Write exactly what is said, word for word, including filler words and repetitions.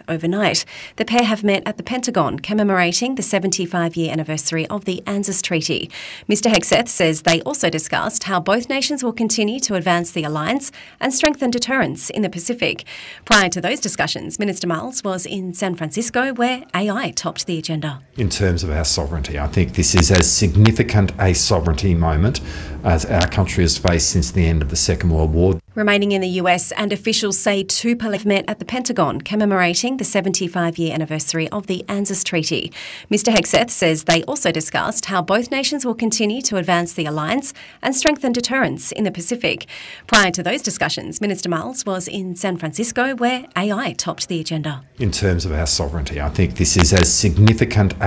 overnight. The pair have met at the Pentagon, commemorating the seventy-five-year anniversary of the ANZUS Treaty. Mister Hegseth says they also discussed how both nations will continue to advance the alliance and strengthen deterrence in the Pacific. Prior to those discussions, Minister Miles was in San Francisco, where A I topped the agenda. In terms of our sovereignty, I think this is as significant a sovereignty moment as our country has faced since the end of the Second World War. Remaining in the U S, and officials say two police met at the Pentagon, commemorating the seventy-five-year anniversary of the ANZUS Treaty. Mister Hegseth says they also discussed how both nations will continue to advance the alliance and strengthen deterrence in the Pacific. Prior to those discussions, Minister Miles was in San Francisco, where A I topped the agenda. In terms of our sovereignty, I think this is as significant a